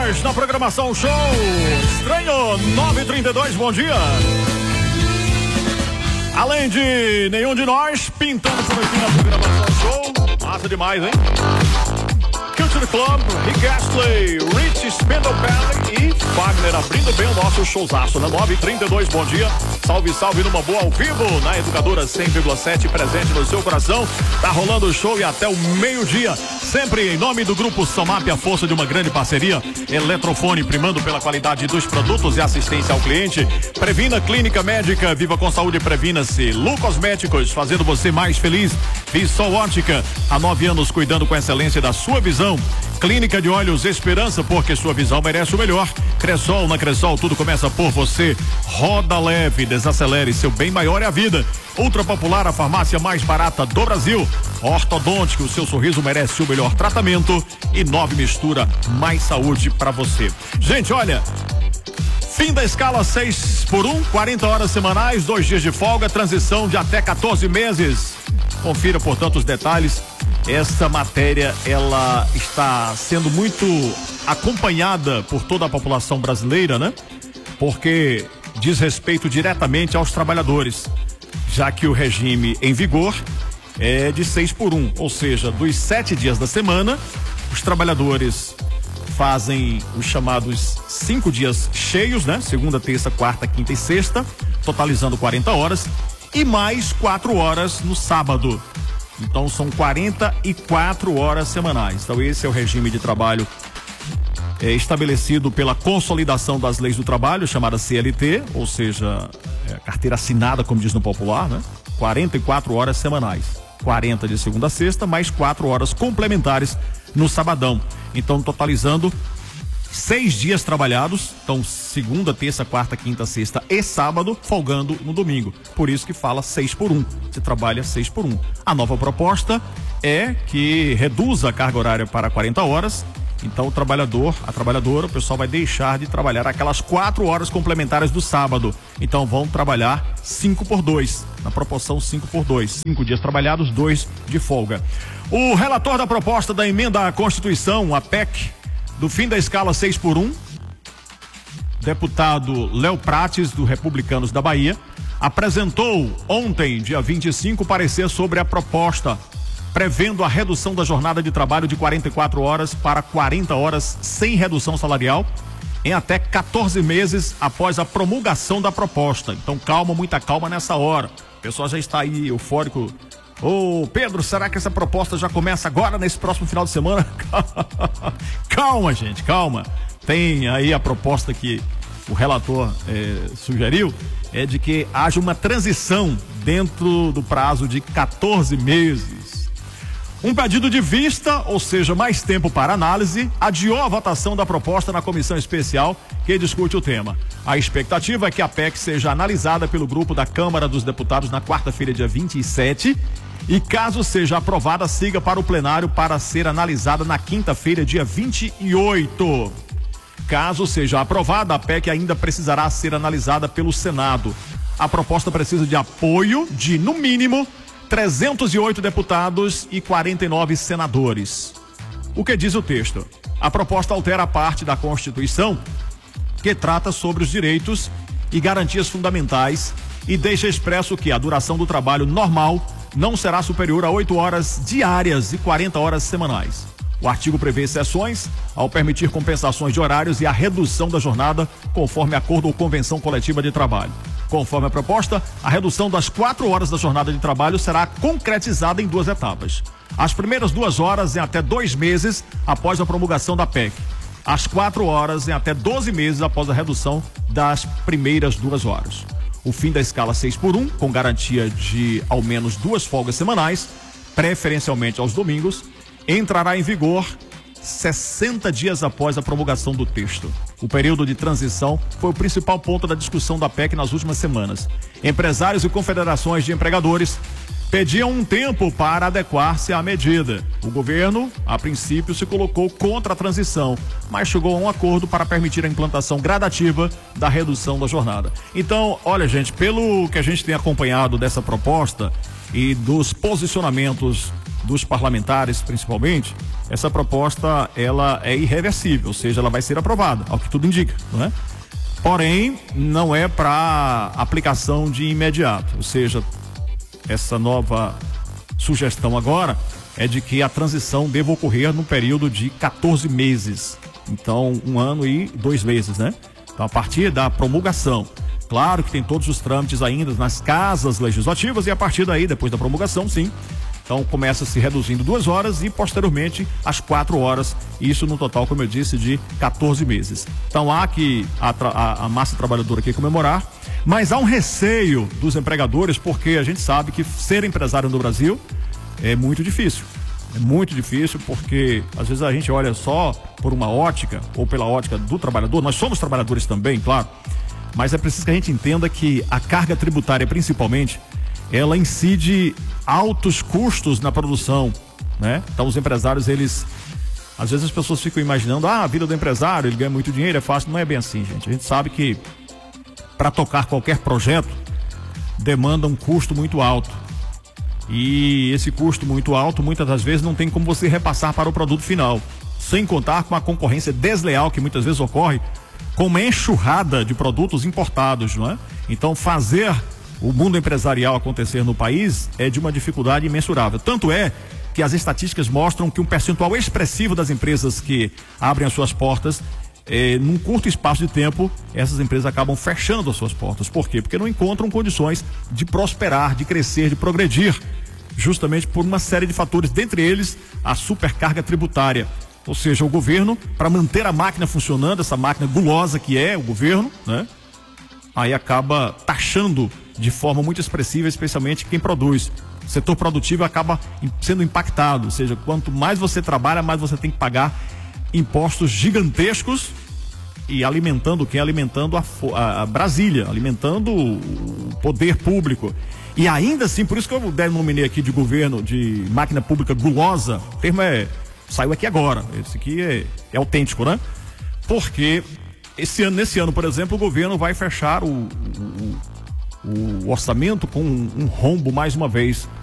nós na programação Show Estranho 932, bom dia. Além de nenhum de nós pintando por aqui na programação Show, massa demais, hein? Culture Club, Rick Astley, Rich Spindlepelli e Wagner abrindo bem o nosso showzaço na 932, bom dia. Salve, salve numa boa ao vivo na Educadora 100,7, presente no seu coração. Tá rolando o show e até o meio-dia. Sempre em nome do Grupo Somap, a força de uma grande parceria. Eletrofone, primando pela qualidade dos produtos e assistência ao cliente. Previna Clínica Médica, viva com saúde, previna-se. Lu Cosméticos, fazendo você mais feliz. Vissol Óptica, há 9 anos cuidando com excelência da sua visão. Clínica de Olhos Esperança, porque sua visão merece o melhor. Cressol, na Cressol tudo começa por você. Roda leve, desacelere, seu bem maior é a vida. Ultra Popular, a farmácia mais barata do Brasil. Ortodôntico, o seu sorriso merece o melhor tratamento. E 9 Mistura, mais saúde pra você. Gente, olha, fim da escala 6x1, 40 horas semanais, 2 dias de folga, transição de até 14 meses. Confira, portanto, os detalhes. Esta matéria, ela está sendo muito acompanhada por toda a população brasileira, né? Porque diz respeito diretamente aos trabalhadores, já que o regime em vigor é de 6x1, ou seja, dos 7 dias da semana, os trabalhadores fazem os chamados 5 dias cheios, né? Segunda, terça, quarta, quinta e sexta, totalizando 40 horas, e mais 4 horas no sábado. Então são 44 horas semanais. Então esse é o regime de trabalho estabelecido pela Consolidação das Leis do Trabalho, chamada CLT, ou seja, carteira assinada, como diz no popular, né? 44 horas semanais. 40 de segunda a sexta, mais 4 horas complementares no sabadão. Então totalizando 6 dias trabalhados, então segunda, terça, quarta, quinta, sexta e sábado, folgando no domingo. Por isso que fala 6x1. Você trabalha 6x1. A nova proposta é que reduza a carga horária para 40 horas. Então o trabalhador, a trabalhadora, o pessoal vai deixar de trabalhar aquelas 4 horas complementares do sábado. Então vão trabalhar 5x2, na proporção 5x2. 5 dias trabalhados, 2 de folga. O relator da proposta da emenda à Constituição, a PEC, do fim da escala 6x1, deputado Léo Prates, do Republicanos da Bahia, apresentou ontem, dia 25, parecer sobre a proposta, prevendo a redução da jornada de trabalho de 44 horas para 40 horas sem redução salarial, em até 14 meses após a promulgação da proposta. Então calma, muita calma nessa hora. O pessoal já está aí eufórico. Ô, Pedro, será que essa proposta já começa agora, nesse próximo final de semana? Calma, gente, calma. Tem aí a proposta que o relator sugeriu, é de que haja uma transição dentro do prazo de 14 meses. Um pedido de vista, ou seja, mais tempo para análise, adiou a votação da proposta na comissão especial que discute o tema. A expectativa é que a PEC seja analisada pelo grupo da Câmara dos Deputados na quarta-feira, dia 27, e caso seja aprovada, siga para o plenário para ser analisada na quinta-feira, dia 28. Caso seja aprovada, a PEC ainda precisará ser analisada pelo Senado. A proposta precisa de apoio de, no mínimo, 308 deputados e 49 senadores. O que diz o texto? A proposta altera a parte da Constituição que trata sobre os direitos e garantias fundamentais e deixa expresso que a duração do trabalho normal não será superior a 8 horas diárias e 40 horas semanais. O artigo prevê exceções ao permitir compensações de horários e a redução da jornada conforme acordo ou convenção coletiva de trabalho. Conforme a proposta, a redução das 4 horas da jornada de trabalho será concretizada em 2 etapas. As primeiras 2 horas em até 2 meses após a promulgação da PEC. As 4 horas em até 12 meses após a redução das primeiras 2 horas. O fim da escala 6x1, com garantia de ao menos 2 folgas semanais, preferencialmente aos domingos, entrará em vigor 60 dias após a promulgação do texto. O período de transição foi o principal ponto da discussão da PEC nas últimas semanas. Empresários e confederações de empregadores pediam um tempo para adequar-se à medida. O governo, a princípio, se colocou contra a transição, mas chegou a um acordo para permitir a implantação gradativa da redução da jornada. Então, olha, gente, pelo que a gente tem acompanhado dessa proposta, e dos posicionamentos dos parlamentares, principalmente, essa proposta ela é irreversível, ou seja, ela vai ser aprovada, ao que tudo indica, não é? Porém, não é para aplicação de imediato, ou seja, essa nova sugestão agora é de que a transição deva ocorrer no período de 14 meses, então 1 ano e 2 meses, né? Então, a partir da promulgação, claro que tem todos os trâmites ainda nas casas legislativas e a partir daí, depois da promulgação, sim. Então começa se reduzindo 2 horas e posteriormente às 4 horas, isso no total, como eu disse, de 14 meses. Então há que a massa trabalhadora aqui comemorar, mas há um receio dos empregadores, porque a gente sabe que ser empresário no Brasil é muito difícil. É muito difícil porque às vezes a gente olha só por uma ótica ou pela ótica do trabalhador, nós somos trabalhadores também, claro, mas é preciso que a gente entenda que a carga tributária principalmente, ela incide altos custos na produção, né? Então os empresários, às vezes as pessoas ficam imaginando, a vida do empresário, ele ganha muito dinheiro, é fácil. Não é bem assim, gente. A gente sabe que para tocar qualquer projeto demanda um custo muito alto. E esse custo muito alto, muitas das vezes não tem como você repassar para o produto final, sem contar com a concorrência desleal que muitas vezes ocorre com uma enxurrada de produtos importados, não é? Então fazer o mundo empresarial acontecer no país é de uma dificuldade imensurável. Tanto é que as estatísticas mostram que um percentual expressivo das empresas que abrem as suas portas, num curto espaço de tempo, essas empresas acabam fechando as suas portas. Por quê? Porque não encontram condições de prosperar, de crescer, de progredir, justamente por uma série de fatores, dentre eles a supercarga tributária. Ou seja, o governo, para manter a máquina funcionando, essa máquina gulosa que é o governo, né? Aí acaba taxando de forma muito expressiva, especialmente quem produz. O setor produtivo acaba sendo impactado, ou seja, quanto mais você trabalha, mais você tem que pagar impostos gigantescos e alimentando quem? Alimentando a Brasília, alimentando o poder público. E ainda assim, por isso que eu denominei aqui de governo, de máquina pública gulosa, o termo saiu aqui agora, esse aqui é autêntico, né? Porque nesse ano, por exemplo, o governo vai fechar o orçamento com um rombo mais uma vez.